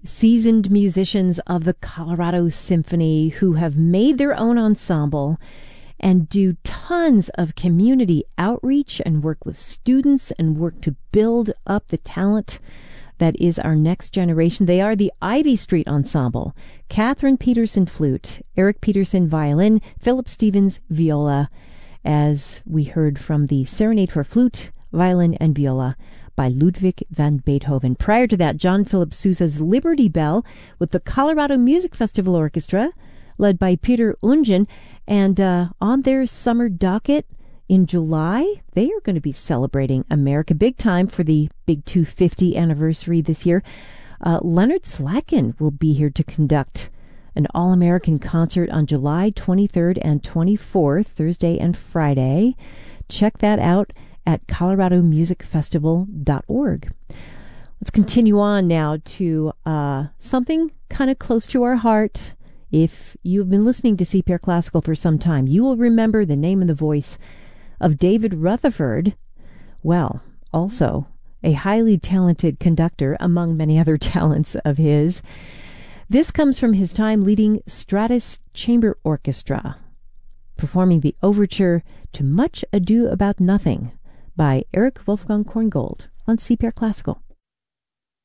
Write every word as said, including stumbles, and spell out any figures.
seasoned musicians of the Colorado Symphony who have made their own ensemble and do tons of community outreach and work with students and work to build up the talent that is our next generation. They are the Ivy Street Ensemble. Catherine Peterson, flute, Eric Peterson, violin, Philip Stevens, viola, as we heard from the Serenade for Flute, Violin, and Viola by Ludwig van Beethoven. Prior to that, John Philip Sousa's Liberty Bell with the Colorado Music Festival Orchestra, led by Peter Ungen. And uh, on their summer docket in July, they are going to be celebrating America big time for the Big two hundred fifty anniversary this year. Uh, Leonard Slatkin will be here to conduct an all-American concert on July twenty-third and twenty-fourth, Thursday and Friday. Check that out at colorado music festival dot org. Let's continue on now to uh, something kind of close to our heart. If you've been listening to C P R Classical for some time, you will remember the name and the voice of David Rutherford. Well, also a highly talented conductor among many other talents of his. This comes from his time leading Stratus Chamber Orchestra, performing the overture to Much Ado About Nothing by Eric Wolfgang Korngold on C P R Classical.